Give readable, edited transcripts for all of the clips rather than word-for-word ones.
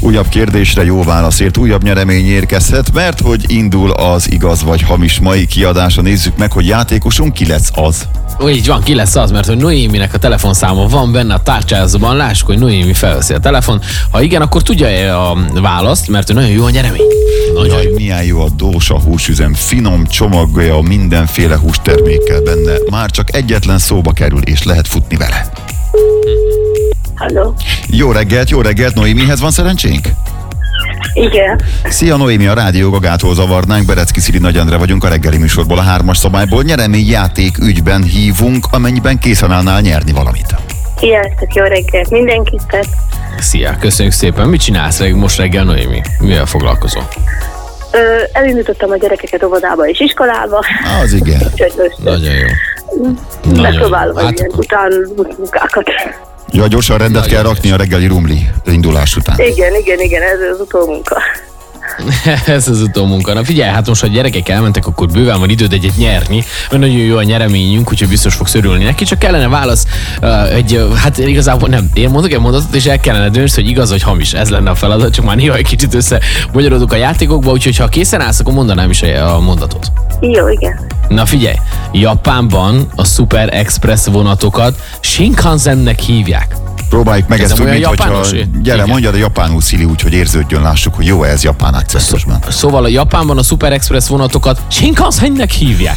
Újabb kérdésre jó válaszért újabb nyeremény érkezhet, mert hogy indul az igaz vagy hamis mai kiadása. Nézzük meg, hogy játékosunk ki lesz az. Így van, ki lesz az, mert hogy Noéminek a telefonszáma van benne a tárcsázóban, lássuk, hogy Noémi felveszi a telefon. Ha igen, akkor tudja a választ, mert hogy nagyon jó a nyeremény. Nagyon Jaj, jó. milyen jó a Dósa húsüzem, finom csomagolja mindenféle hústermékkel benne. Már csak egyetlen szóba kerül, és lehet futni vele. Halló? Jó reggelt, Noémihez van szerencsénk? Igen. Szia Noémi, a Rádió Gagától zavarnánk, Berecki Szili Nagy Endre vagyunk a reggeli műsorból, a 3-as szabályból. Nyeremény játék ügyben hívunk, amennyiben készen állnál nyerni valamit. Sziasztok, jó reggelt mindenkit. Szia, köszönjük szépen. Mit csinálsz most reggel, Noémi? Mivel foglalkozol? Elindítottam a gyerekeket óvodába és iskolába. Az igen. Úgyhogy most Nagyon jó. megpróbálom Hát ilyen akkor- utánmunkákat. Ja, gyorsan rendet Nagyon kell rakni a reggeli rumli indulás után. Igen, ez az utómunka. Ez az utómunka. Na figyelj, hát most, ha a gyerekek elmentek, akkor bőven van időd egyet nyerni, mert nagyon jó a nyereményünk, úgyhogy biztos fogsz örülni neki, csak kellene válasz hát igazából nem, én mondok egy mondatot, és el kellene döntsd, hogy igaz vagy hamis. Ez lenne a feladat, csak már néha egy kicsit összemagyarodunk a játékokba, úgyhogy ha készen állsz, akkor mondanám is a mondatot. Jó, igen. Na figyelj, Japánban a Super Express vonatokat Shinkansennek hívják. Próbáljuk meg Ez ezt úgy, olyan mint hogyha... japános? Gyere, Igen. mondjad a japánul, Szili, úgyhogy érződjön, lássuk, hogy jó ez japán akcentusban. Szóval a Japánban a Super Express vonatokat Shinkansennek hívják.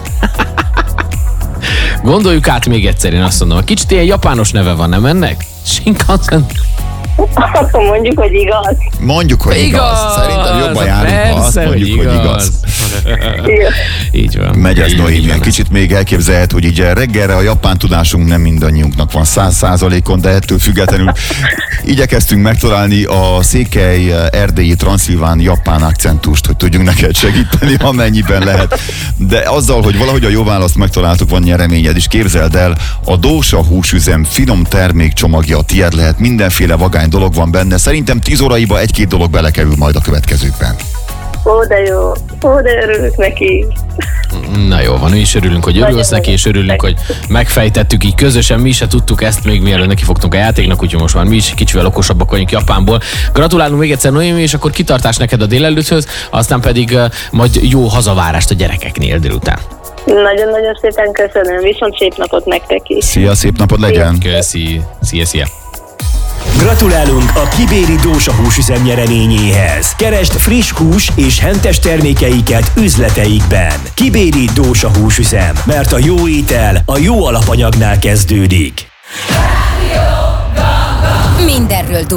Gondoljuk át még egyszer, én azt mondom, kicsit ilyen japános neve van, nem ennek? Shinkansen. Akkor mondjuk, hogy igaz. Mondjuk, hogy igaz. Szerintem jobban járunk, ha azt persze, mondjuk, hogy igaz. Jó. Így van. Megy ez, Így Noémi, van. kicsit még elképzelhet, hogy így reggelre a japán tudásunk nem mindannyiunknak van 100%-on, de ettől függetlenül igyekeztünk megtalálni a székely, erdélyi, transzilván japán akcentust, hogy tudjunk neked segíteni, amennyiben lehet. De azzal, hogy valahogy a jó választ megtaláltuk, van nyereményed is. Képzeld el, a Dósa húsüzem finom termékcsomagja tiéd lehet, mindenféle vagány dolog van benne. Szerintem 10 óraiba 1-2 dolog belekerül majd a következőkben. Ó, de örülök neki. Na jó van, mi is örülünk, hogy örülsz neki, és örülünk, hogy megfejtettük így közösen, mi se tudtuk ezt még mielőtt neki fogtunk a játéknak, úgyhogy most már mi is kicsivel okosabbak vagyunk Japánból. Gratulálunk még egyszer, Noémi, és akkor kitartás neked a délelőtthöz, aztán pedig majd jó hazavárást a gyerekeknél délután. Nagyon-nagyon szépen köszönöm, viszont szép napot nektek is. Szia, szép napod legyen! Köszi, szia. Gratulálunk a Kibéri Dósa húsüzem nyereményéhez. Keresd friss hús és hentes termékeiket üzleteikben. Kibéri Dósa húsüzem, mert a jó étel a jó alapanyagnál kezdődik. Mindenről